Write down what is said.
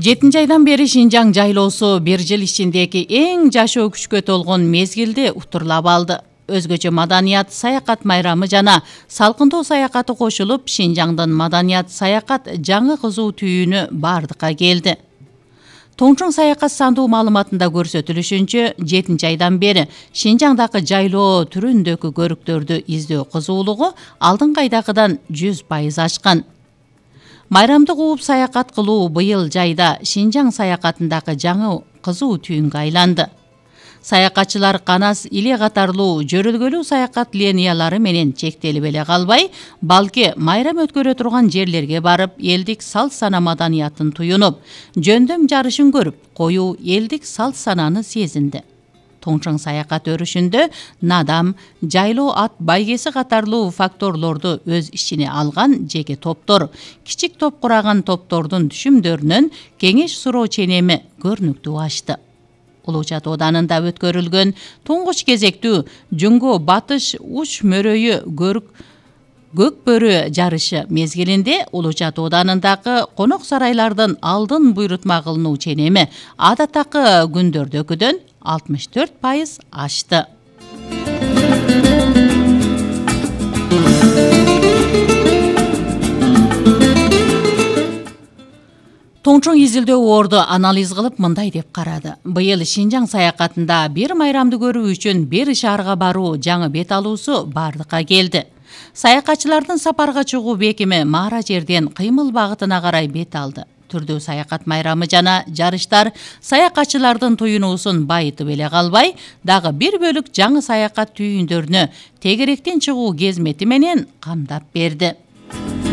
7 айдан бери Шинжаң жайлоосу бир жыл ичиндеги эң жашоо күчкө толгон мезгилди утурлап алды. Өзгөчө маданият саякат майрамы жана салкындоо саякаты кошулуп, Шинжаңдын маданият саякат жаңы кызуу түйүнү бардыкка келди. Тоңчоң саякат сандуу маалыматында көрсөтүлүшүнчө, 7 айдан бери Шинжаңдагы жайлоо түрүндөгү көрүктөрдү издөө кызуулугу алдыңкы айдагыдан 100% ашкан. Майрамды кууп саякат кылуу быйыл жайда Шинжаң саякатындагы жаңы кызуу түйүнгө айланды. Саякатчылар канас иле катарлуу жөрөлгөлүү саякат линиялары менен чектелип эле калбай, балки майрам өткөрө турган жерлерге барып, элдик салт сана маданиятын туюнуп, жөндөм жарышын көрүп, коюу элдик салт сананы сезинди. Тоңчоң саякат өрүшүндө надам, жайлоо ат байгеси катарлуу факторлорду өз ичине алган жеке топтор, кичик топ кураган топтордун түшүмдөрүнөн кеңеш суроо ченеми көрүнүктүү ашты. Улуу Чат Ооданында өткөрүлгөн туңгуч кезектүү Жүнгө батыш уч мөрөйү көк бөрү жарышы мезгилинде Улуу Чат Ооданындагы конок сарайлардын алдын буйрутма кылынуу ченеми адаттагы күндөрдөгүдөн 64% ашты. Тоңчоң изилдөө орду анализ кылып мындай деп карады. Быйыл Шинжаң саякатында бир майрамды көрүү үчүн бир шаарга баруу жаңы бет алуусу бардыкка келди. Саякатчылардын сапарга чыгуу бекими Маара жерден кыймыл багытына карай бет алды. Түрдүү саякат майрамы жана жарыштар саякатчылардын туюнуусун байытып эле калбай, дагы бир бөлүк жаңы саякат түйүндөрүнө тегеректен чыгуу кезмети менен камдап берди.